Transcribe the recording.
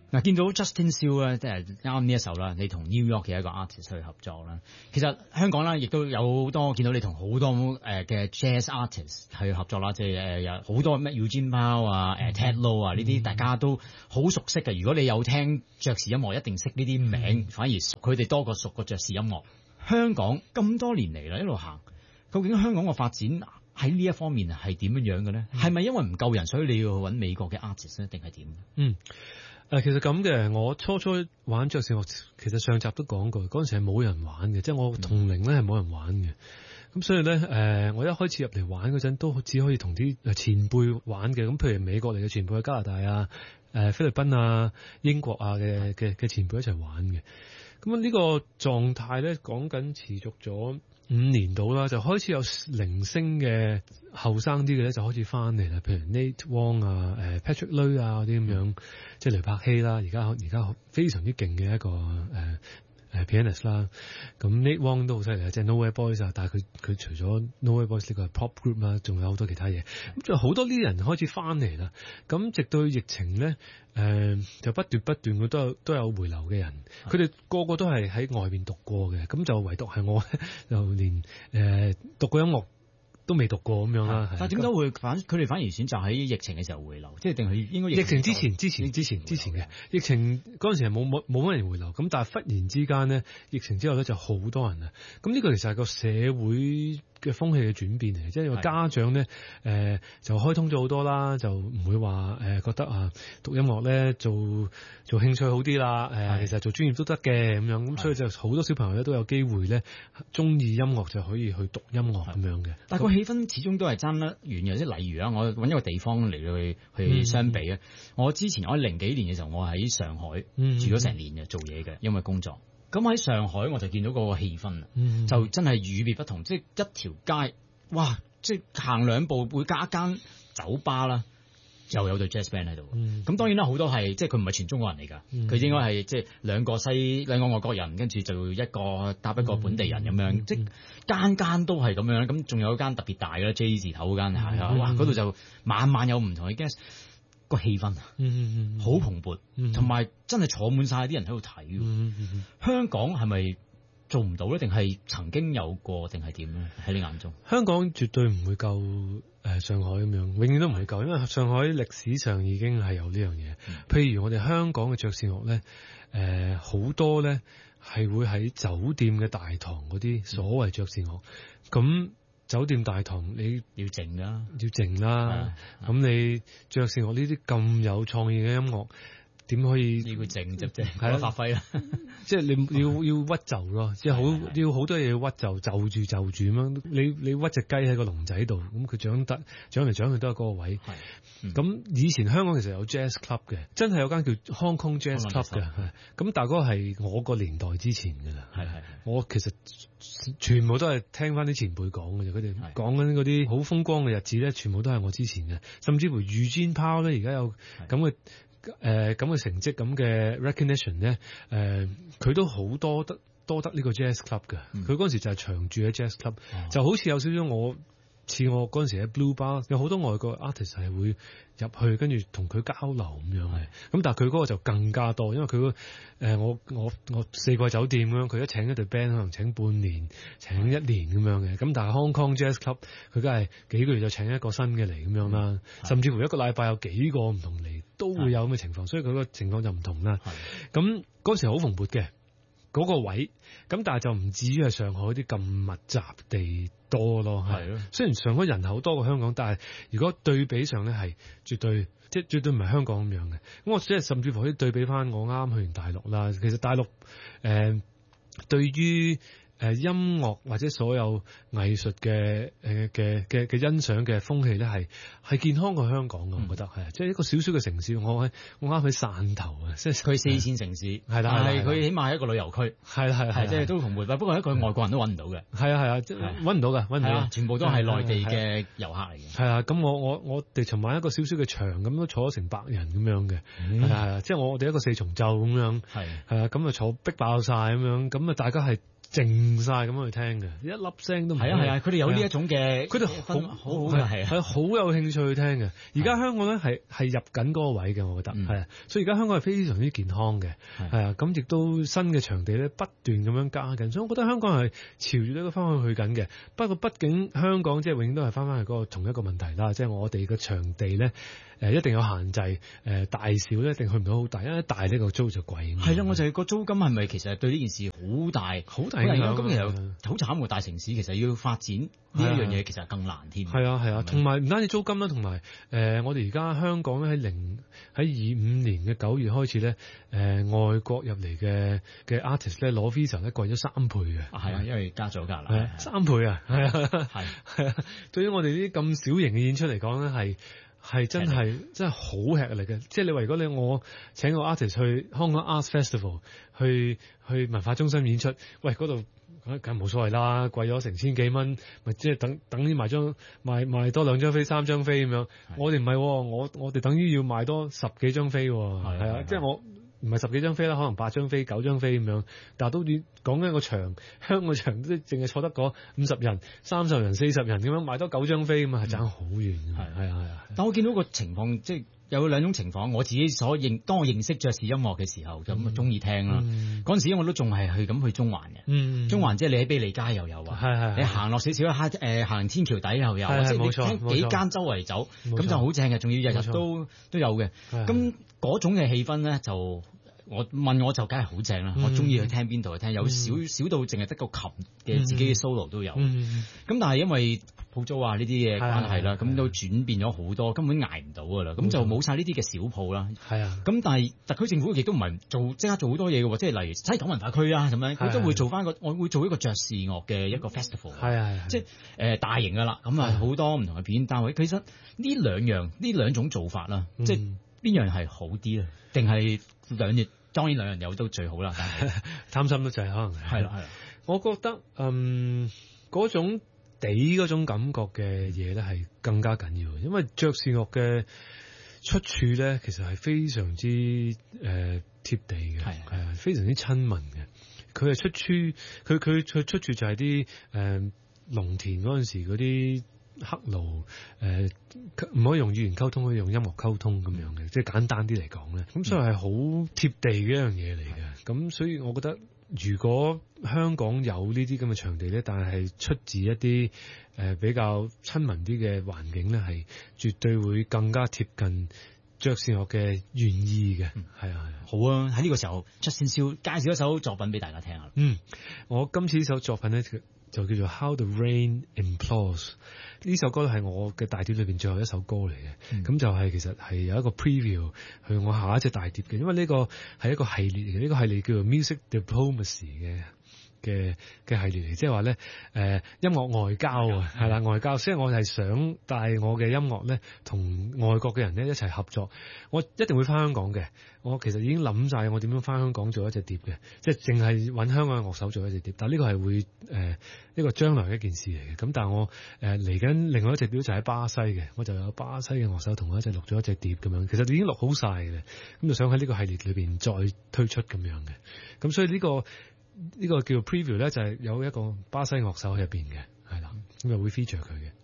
嗱，見到 Justin Seal 咧，即係啱呢一首啦，你同 New York 嘅一個 artist 去合作啦。其實香港咧，亦都有好多見到你同好多嘅 jazz artist 去合作啦，即係有好多咩 Eugene Pao 啊、Ted Lo 啊呢啲，大家都好熟悉嘅。如果你有聽爵士音樂，一定識呢啲名，反而佢哋多過熟個爵士音樂。香港咁多年嚟啦，一路行，究竟香港嘅發展喺呢一方面係點樣樣嘅咧？係咪因為唔夠人，所以你要去揾美國嘅 artist 咧，定係點？ 其實咁嘅，我初玩爵士樂，其實上集都講過，嗰陣時係冇人玩嘅，即係我同齡咧係冇人玩嘅。咁所以咧，我一開始入嚟玩嗰陣，都只可以同啲前輩玩嘅。咁譬如美國嚟嘅前輩，加拿大啊、菲律賓啊、英國啊嘅前輩一齊玩嘅。咁呢個狀態咧，講緊持續咗5年到啦，就開始有零星嘅後生啲嘅咧，就開始翻嚟啦。譬如 Nate Wong 啊、Patrick Lui 啊嗰啲咁樣，即係雷柏希啦，而家非常之勁嘅一個pianist 啦。咁 Nate Wong 都好犀利啊，即係 Nowhere Boys 啊。但係佢除咗 Nowhere Boys 呢個係 pop group 啦，仲有好多其他嘢。咁仲有好多呢啲人開始翻嚟啦。咁直到疫情咧，就不斷佢都有回流嘅人。佢哋個個都係喺外面讀過嘅，咁就唯獨係我就連讀過音樂都未讀過咁樣啦。 但係點解會佢哋反而選擇喺疫情嘅時候回流？即係定係應該疫情之前嘅疫情嗰陣時係冇乜人回流，咁但係忽然之間咧，疫情之後咧就好多人啦。咁呢個其實係個社會嘅風氣嘅轉變嚟嘅，即係個家長咧就開通咗好多啦，就唔會話覺得啊讀音樂咧做興趣好啲啦，其實做專業都得嘅咁樣，咁所以就好多小朋友咧都有機會咧中意音樂就可以去讀音樂咁樣嘅。 但係個氣氛始終都係爭得遠嘅，即係例如啊，我揾一個地方嚟去相比啊。我之前我喺0幾年嘅時候，我喺上海住咗成年嘅做嘢嘅，因為工作。咁喺上海我就見到嗰個氣氛就真係與別不同。即係一條街，哇！即係行2步會加一間酒吧啦，又有隊 jazz band 喺度。咁當然啦，好多係即係佢唔係全中國人嚟㗎，佢應該係即係兩個外國人，跟住就一個搭一個本地人咁樣，即係間都係咁樣。咁仲有一間特別大嘅 J 字頭嗰間哇！嗰度就晚有唔同嘅 guest。個氣氛好蓬勃，同埋真係坐滿晒啲人喺度睇。香港係咪做唔到咧？定係曾經有過，定係點咧？喺你眼中，香港絕對唔會夠上海咁樣，永遠都唔會夠，因為上海歷史上已經係有呢樣嘢。譬如我哋香港嘅爵士樂咧，好多咧係會喺酒店嘅大堂嗰啲所謂爵士樂咁。酒店大堂你要靜啦，咁你爵士樂呢啲咁有創意嘅音樂，點可以要佢靜啫？係發揮啦，即係你要屈就咯，即係要好多嘢要屈就住咁樣。你屈隻雞喺個籠仔度，咁佢長嚟長去都係嗰個位。咁以前香港其實有 jazz club 嘅，真係有間叫 Hong Kong Jazz Club 嘅。咁但係嗰個係我個年代之前㗎啦。我其實全部都係聽翻啲前輩講嘅啫，佢哋講緊嗰啲好風光嘅日子咧，全部都係我之前嘅，甚至乎 Eugene Pao 咧，而家有咁嘅成績咁嘅 recognition 咧，佢都好多得呢個 jazz club 嘅，佢嗰陣時就係長住喺 jazz club，就好似有少少我嗰陣時喺 Blue Bar 有好多外國 artist 係會入去跟住同佢交流咁樣嘅，咁但係佢嗰個就更加多，因為佢我4個酒店咁樣，佢一請一隊 band 可能請半年、請1年咁樣嘅，咁但係 Hong Kong Jazz Club 佢梗係幾個月就請一個新嘅嚟咁樣啦，甚至乎一個禮拜有幾個唔同嚟都會有咁嘅情況，所以佢個情況就唔同啦。咁嗰時好蓬勃嘅嗰個位，咁但係就唔至於係上海啲咁密集地多咯。雖然上海人口多過香港，但係如果對比上咧係絕對唔係香港咁樣嘅。咁我即係甚至乎可以對比翻我啱去完大陸啦。其實大陸對於音樂或者所有藝術嘅欣賞嘅風氣咧係健康過香港嘅，我覺得係，即係一個小小嘅城市。我啱喺汕頭啊，即係佢4線城市，係佢起碼係一個旅遊區，係即係都同不過佢外國人都揾唔到嘅，揾唔到嘅，全部都係內地嘅遊客嚟嘅。係啊，咁我哋尋晚一個小小嘅場咁都坐咗成100人咁樣嘅，係即係我哋一個4重奏咁樣，係啊，咁啊坐逼爆晒咁樣，咁啊大家係靜晒咁去聽嘅，一粒聲都唔係啊，佢哋有呢一種嘅， 佢哋好係好有興趣去聽嘅。而家香港咧係入緊嗰個位嘅，我覺得係啊，所以而家香港係非常之健康嘅，係啊，咁亦都新嘅場地咧不斷咁樣加緊，所以我覺得香港係朝住呢個方向去緊嘅。不過畢竟香港即係永遠都係翻去嗰個同一個問題啦，即係我哋嘅場地咧一定有限制，大小咧一定去唔到好大，因為大呢個租就貴。 係啦，我就係個租金係咪其實對呢件事好大影響？咁其實好慘喎，大城市其實要發展呢一樣嘢其實更難添。 係啊，同埋唔單止租金啦，同埋我哋而家香港咧喺25年嘅9月開始咧，外國入嚟嘅 artist 咧攞 visa 咧貴咗3倍嘅。 係啊，因為加咗價啦。 3倍啊，係啊，對於我哋呢啲咁小型嘅演出嚟講咧係真係好吃力嘅，即係你話如果我請個 artist 去香港 Arts Festival 去文化中心演出，喂嗰度梗係冇所謂啦，貴咗成千幾蚊，咪即係等於賣多2張飛3張飛咁樣。我哋唔係，我哋等於要賣多10幾張飛，係啊，即係我唔係10幾張飛啦，可能8張飛9張飛咁樣，但係都講緊個場，香港場都淨係坐得嗰50人、30人、40人咁樣，賣多9張飛咁啊，係爭好遠。係啊。 但我見到個情況，即係有2種情況。我自己當我認識爵士音樂嘅時候，咁中意聽啦。嗰陣時我都仲係去中環嘅。中環即係你喺卑利街又有啊，你行落少少行天橋底又有，即係你聽幾間周圍走，咁就好正嘅，仲要日日都有嘅。咁嗰種嘅氣氛咧就。我就梗係好正啦！我中意去聽邊度去聽，有少到淨係得個琴嘅自己嘅 solo 都有。咁但係因為鋪租啊呢啲嘅關係啦，咁都轉變咗好多，根本捱唔到噶啦。咁就冇晒呢啲嘅小鋪啦。係啊。咁但係特區政府亦都唔係即刻做好多嘢嘅喎，即係例如西九文化區啊咁樣，佢都會做翻我會做一個爵士樂嘅一個 festival。係。即係大型噶啦，咁啊好多唔同嘅表演單位。其實呢兩種做法啦，即係邊樣係好啲咧？定係當然兩樣有都最好啦，但係貪心得滯可能係啦。我覺得嗰種嗰種感覺嘅嘢咧係更加緊要，因為爵士樂嘅出處咧其實係非常之貼地嘅，係非常之親民嘅。佢係出處，佢出處就係啲農田嗰陣時嗰啲。黑奴唔可以用語言溝通，可以用音樂溝通咁樣嘅，即係簡單啲嚟講咧。咁所以係好貼地嘅一樣嘢嚟嘅。咁所以我覺得，如果香港有呢啲咁嘅場地咧，但係出自一啲比較親民啲嘅環境咧，係絕對會更加貼近爵士樂嘅原意嘅。係啊， 好啊！喺呢個時候出先燒，介紹一首作品俾大家聽下。 我今次呢首作品咧就叫做 How the Rain Implores。呢首歌係我嘅大碟裏邊最後一首歌嚟嘅，咁就係其實係有一個 preview 去我下一隻大碟嘅，因為呢個係一個系列嚟嘅，呢個系列叫做 Music Diplomacy 嘅系列嚟，即係話咧音樂外交啊，係啦，外交，所以我係想帶我嘅音樂咧同外國嘅人咧一齊合作。我一定會翻香港嘅，我其實已經諗晒我點樣翻香港做一隻碟嘅，即係淨係揾香港嘅樂手做一隻碟。但係呢個係會呢個將來嘅一件事嚟嘅。咁但係我嚟緊另外一隻碟就喺巴西嘅，我就有巴西嘅樂手同我一齊錄咗一隻碟咁樣。其實已經錄好晒嘅，咁就想喺呢個系列裏邊再推出咁樣嘅。咁所以呢個叫做 preview 咧，就係有一個巴西樂手喺入邊嘅，係啦，咁又會 feature 佢嘅。